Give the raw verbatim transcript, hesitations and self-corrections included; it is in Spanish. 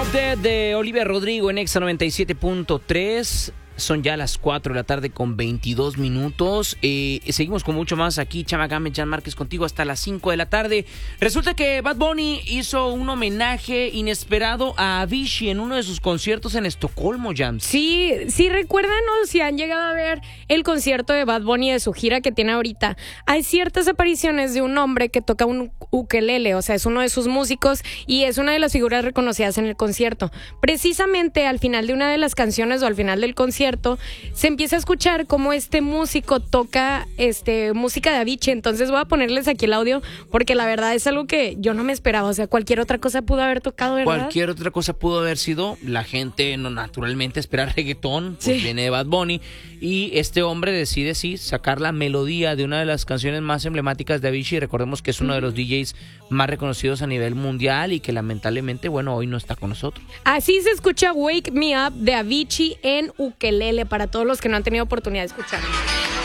Dead de Olivia Rodrigo en Exa noventa y siete punto tres. Son ya las cuatro de la tarde con veintidós minutos. Eh, seguimos con mucho más aquí. Chama Gámez, Jan Márquez contigo hasta las cinco de la tarde. Resulta que Bad Bunny hizo un homenaje inesperado a Avicii en uno de sus conciertos en Estocolmo, Jan. Sí, sí, recuerdan o si han llegado a ver el concierto de Bad Bunny de su gira que tiene ahorita. Hay ciertas apariciones de un hombre que toca un ukelele, o sea, es uno de sus músicos y es una de las figuras reconocidas en el concierto. Precisamente al final de una de las canciones o al final del concierto se empieza a escuchar cómo este músico toca este música de Avicii. Entonces voy a ponerles aquí el audio porque la verdad es algo que yo no me esperaba. O sea, cualquier otra cosa pudo haber tocado, ¿verdad? Cualquier otra cosa pudo haber sido. La gente no naturalmente espera reggaetón, pues sí. Viene de Bad Bunny y este hombre decide sí sacar la melodía de una de las canciones más emblemáticas de Avicii. Recordemos que es uno de los D Js más reconocidos a nivel mundial y que lamentablemente, bueno, hoy no está con nosotros. Así se escucha Wake Me Up de Avicii en ukelele para todos los que no han tenido oportunidad de escucharlo.